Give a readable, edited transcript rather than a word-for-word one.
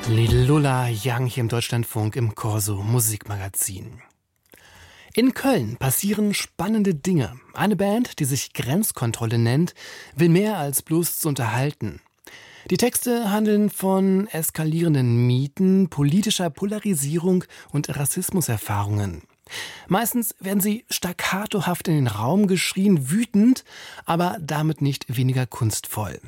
Lola Young hier im Deutschlandfunk im Corso Musikmagazin. In Köln passieren spannende Dinge. Eine Band, die sich Grenzkontrolle nennt, will mehr als bloß zu unterhalten. Die Texte handeln von eskalierenden Mieten, politischer Polarisierung und Rassismuserfahrungen. Meistens werden sie staccatohaft in den Raum geschrien, wütend, aber damit nicht weniger kunstvoll.